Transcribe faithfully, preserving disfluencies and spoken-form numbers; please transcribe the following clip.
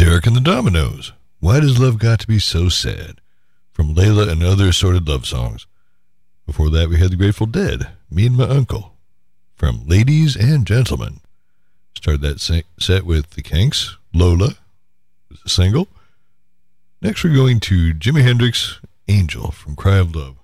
Eric and the Dominoes. Why Does Love Got to Be So Sad? From Layla and Other Assorted Love Songs. Before that, we had the Grateful Dead, Me and My Uncle. From Ladies and Gentlemen. Started that set with the Kinks, Lola, was a single. Next, we're going to Jimi Hendrix, Angel, from Cry of Love.